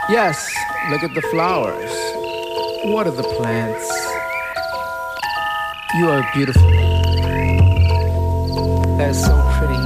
Yes, look at the flowers. What are the plants? You are beautiful. That is so pretty.